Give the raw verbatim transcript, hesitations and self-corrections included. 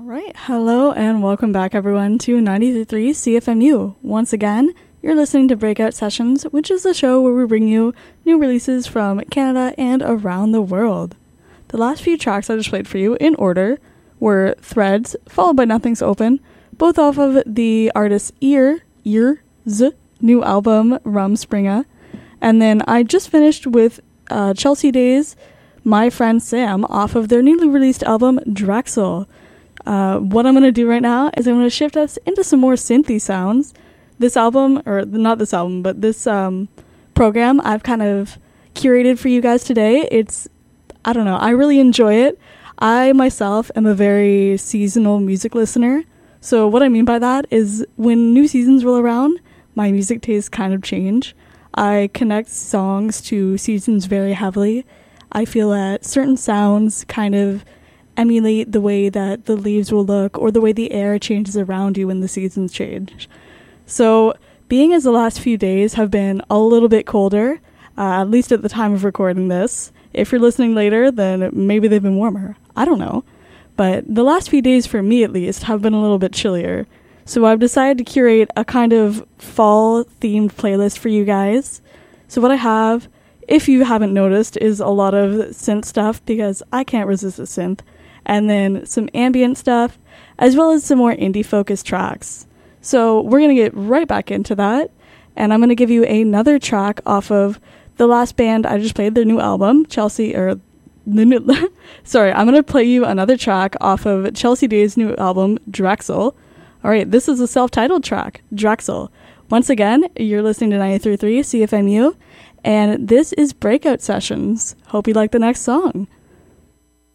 All right, hello and welcome back everyone to ninety-three point three C F M U. Once again, you're listening to Breakout Sessions, which is the show where we bring you new releases from Canada and around the world. The last few tracks I just played for you in order were Threads, followed by Nothing's Open, both off of the artist's Ear, Ear's new album, Rumspringa. And then I just finished with uh, Chelsea Day's My Friend Sam off of their newly released album, Drexel. Uh, what I'm going to do right now is I'm going to shift us into some more synthy sounds. This album, or not this album, but this um, program I've kind of curated for you guys today. It's, I don't know, I really enjoy it. I myself am a very seasonal music listener. So what I mean by that is when new seasons roll around, my music tastes kind of change. I connect songs to seasons very heavily. I feel that certain sounds kind of emulate the way that the leaves will look or the way the air changes around you when the seasons change. So being as the last few days have been a little bit colder, uh, at least at the time of recording this, if you're listening later, then maybe they've been warmer. I don't know. But the last few days, for me at least, have been a little bit chillier. So I've decided to curate a kind of fall-themed playlist for you guys. So what I have, if you haven't noticed, is a lot of synth stuff because I can't resist a synth. And then some ambient stuff, as well as some more indie-focused tracks. So we're going to get right back into that. And I'm going to give you another track off of the last band I just played, their new album, Chelsea, or the new, sorry, I'm going to play you another track off of Chelsea Day's new album, Drexel. All right, this is a self-titled track, Drexel. Once again, you're listening to ninety-three point three C F M U, and this is Breakout Sessions. Hope you like the next song.